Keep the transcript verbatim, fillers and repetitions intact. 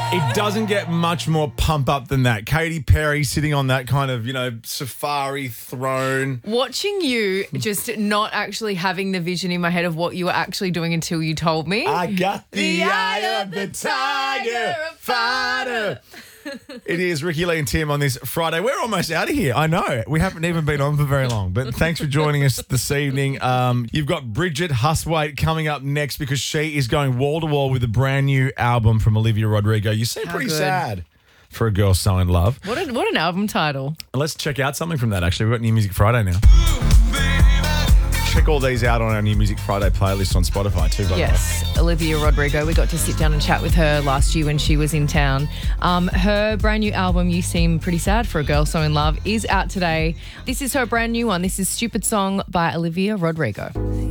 It doesn't get much more pump up than that. Katy Perry sitting on that kind of, you know, safari throne. Watching you just not actually having the vision in my head of what you were actually doing until you told me. I got the, the eye of the tiger, fighter. It is Ricky Lee and Tim on this Friday. We're almost out of here. I know. We haven't even been on for very long, but thanks for joining us this evening. Um, you've got Bridget Hustwaite coming up next because she is going wall to wall with a brand new album from Olivia Rodrigo. You seem How pretty good. sad for a girl so in love. What, a, what an album title. Let's check out something from that, actually. We've got New Music Friday now. Check all these out on our New Music Friday playlist on Spotify too, by the way. Yes, Olivia Rodrigo. We got to sit down and chat with her last year when she was in town. Um, her brand new album, You Seem Pretty Sad for a Girl So in Love, is out today. This is her brand new one. This is Stupid Song by Olivia Rodrigo.